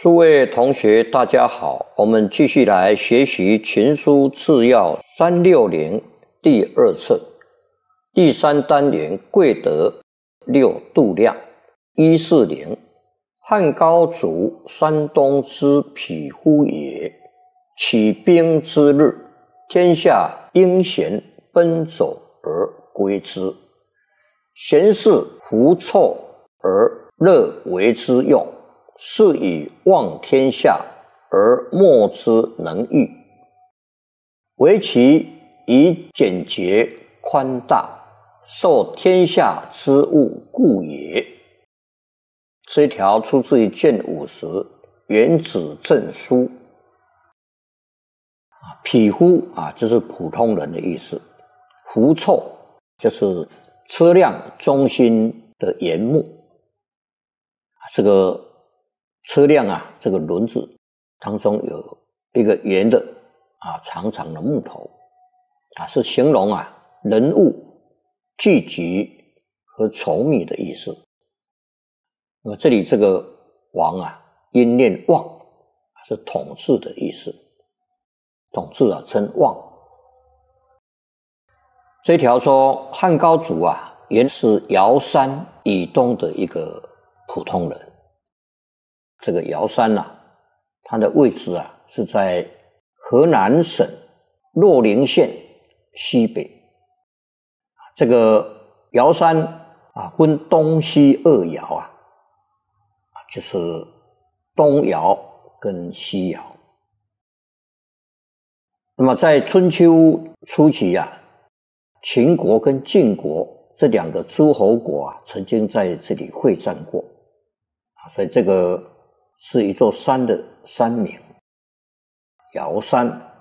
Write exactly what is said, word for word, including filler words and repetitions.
诸位同学，大家好，我们继续来学习《群书治要》三六零第二册第三单元贵德六度量一四零。汉高祖山东之匹夫也，起兵之日，天下英贤奔走而归之，贤士狐臭而乐为之用，是以望天下而莫之能御，唯其以简洁宽大，受天下之物故也。这一条出自于卷五十《原子证书》。匹夫啊，就是普通人的意思；狐臭就是车辆中心的檐幕。这个车辆啊，这个轮子当中有一个圆的啊长长的木头啊，是形容啊人物聚集和稠密的意思。那么这里这个王啊，因念望是统治的意思，统治啊称望。这条说汉高祖啊，原是尧山以东的一个普通人。这个尧山啊，它的位置啊是在河南省洛陵县西北。这个尧山啊，分东西二尧啊，就是东尧跟西尧。那么在春秋初期啊，秦国跟晋国这两个诸侯国啊，曾经在这里会战过啊，所以这个是一座山的山名，尧山。